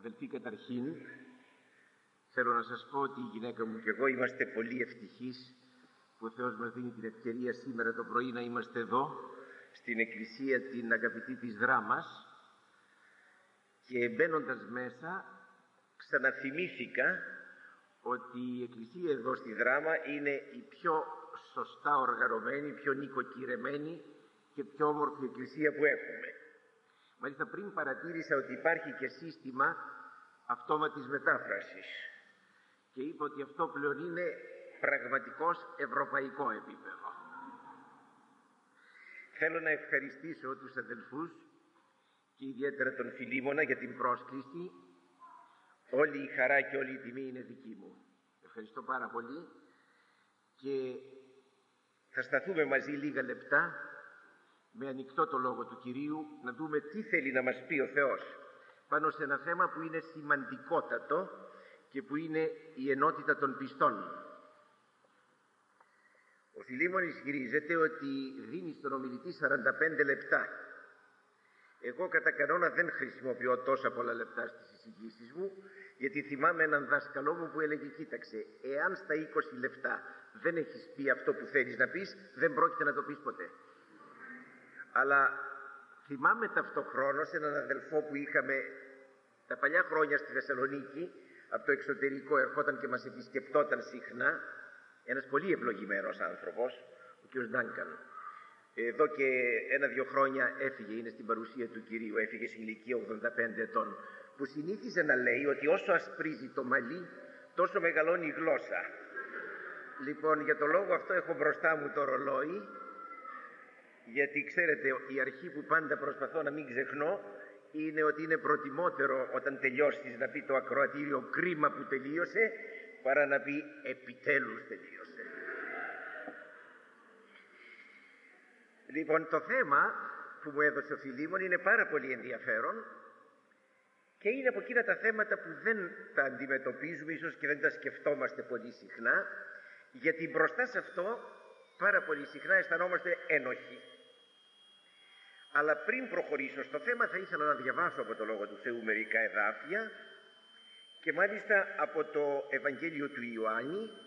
Αδελφοί, καταρχήν θέλω να σας πω ότι η γυναίκα μου και εγώ είμαστε πολύ ευτυχείς που ο Θεός μας δίνει την ευκαιρία σήμερα το πρωί να είμαστε εδώ στην εκκλησία την αγαπητή της Δράμας, και μπαίνοντας μέσα ξαναθυμήθηκα ότι η εκκλησία εδώ στη Δράμα είναι η πιο σωστά οργανωμένη, πιο νοικοκυρεμένη και πιο όμορφη εκκλησία που έχουμε. Μάλιστα πριν παρατήρησα ότι υπάρχει και σύστημα αυτόματης μετάφρασης και είπα ότι αυτό πλέον είναι πραγματικώς ευρωπαϊκό επίπεδο. Θέλω να ευχαριστήσω τους αδελφούς και ιδιαίτερα τον Φιλίμωνα για την πρόσκληση. Όλη η χαρά και όλη η τιμή είναι δική μου. Ευχαριστώ πάρα πολύ και θα σταθούμε μαζί λίγα λεπτά με ανοιχτό το Λόγο του Κυρίου να δούμε τι θέλει να μας πει ο Θεός πάνω σε ένα θέμα που είναι σημαντικότατο και που είναι η ενότητα των πιστών. Ο Φιλίμων ισχυρίζεται ότι δίνει στον ομιλητή 45 λεπτά. Εγώ κατά κανόνα δεν χρησιμοποιώ τόσα πολλά λεπτά στις εισηγήσεις μου, γιατί θυμάμαι έναν δάσκαλό μου που έλεγε: κοίταξε, εάν στα 20 λεπτά δεν έχεις πει αυτό που θέλεις να πεις, δεν πρόκειται να το πεις ποτέ. Αλλά θυμάμαι ταυτοχρόνως έναν αδελφό που είχαμε τα παλιά χρόνια στη Θεσσαλονίκη, από το εξωτερικό ερχόταν και μας επισκεπτόταν συχνά, ένας πολύ ευλογημένος άνθρωπος, ο κ. Ντάνκαν. Εδώ και 1-2 χρόνια έφυγε, είναι στην παρουσία του Κυρίου, έφυγε σε ηλικία 85 ετών, που συνήθιζε να λέει ότι όσο ασπρίζει το μαλλί, τόσο μεγαλώνει η γλώσσα. Λοιπόν, για το λόγο αυτό έχω μπροστά μου το ρολόι, γιατί ξέρετε, η αρχή που πάντα προσπαθώ να μην ξεχνώ είναι ότι είναι προτιμότερο όταν τελειώσεις να πει το ακροατήριο κρίμα που τελείωσε, παρά να πει επιτέλους τελείωσε. Λοιπόν, το θέμα που μου έδωσε ο Φιλίμων είναι πάρα πολύ ενδιαφέρον και είναι από εκείνα τα θέματα που δεν τα αντιμετωπίζουμε ίσως και δεν τα σκεφτόμαστε πολύ συχνά, γιατί μπροστά σε αυτό πάρα πολύ συχνά αισθανόμαστε ένοχοι. Αλλά πριν προχωρήσω στο θέμα θα ήθελα να διαβάσω από το Λόγο του Θεού μερικά εδάφια, και μάλιστα από το Ευαγγέλιο του Ιωάννη,